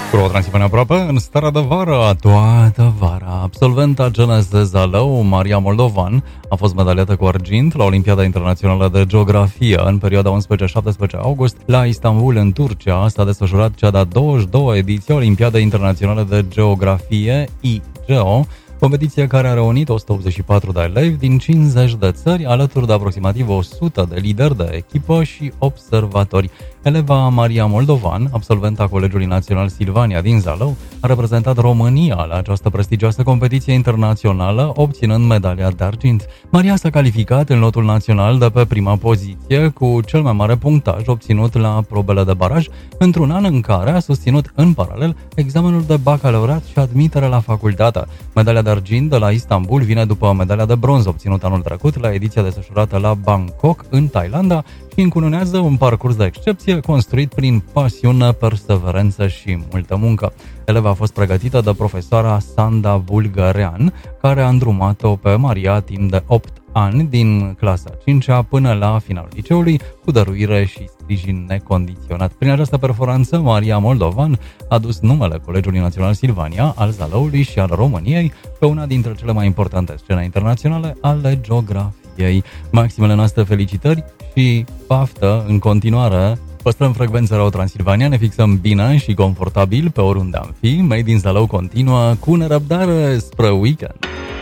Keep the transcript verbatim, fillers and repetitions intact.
Pro Transilvania aproape, în starea de vară, toată vara. Absolventa G N S Zalău, Maria Moldovan, a fost medaliată cu argint la Olimpiada Internațională de Geografie. În perioada unsprezece-șaptesprezece august, la Istanbul, în Turcia, s-a desfășurat cea de-a douăzeci și doua ediție Olimpiada Internațională de Geografie, I G E O, competiție care a reunit o sută optzeci și patru de elevi din cincizeci de țări, alături de aproximativ o sută de lideri de echipă și observatori. Eleva Maria Moldovan, absolventa Colegiului Național Silvania din Zalău, a reprezentat România la această prestigioasă competiție internațională, obținând medalia de argint. Maria s-a calificat în lotul național de pe prima poziție, cu cel mai mare punctaj obținut la probele de baraj, într-un an în care a susținut în paralel examenul de bacalaureat și admitere la facultate. Medalia de argint de la Istanbul vine după medalia de bronz obținută anul trecut la ediția desfășurată la Bangkok, în Thailanda, și încununează un parcurs de excepție construit prin pasiune, perseverență și multă muncă. Eleva a fost pregătită de profesoara Sanda Bulgărean, care a îndrumat-o pe Maria timp de opt ani, din clasa a cincea până la finalul liceului, cu dăruire și sprijin necondiționat. Prin această performanță, Maria Moldovan a dus numele Colegiului Național Silvania, al Zalăului și al României pe una dintre cele mai importante scene internaționale ale geografiei. Maximele noastre felicitări și paftă în continuare. Păstrăm frecvența Radio Transilvania, ne fixăm bine și confortabil pe oriunde am fi. Made in Zalău continuă cu nerăbdare spre weekend.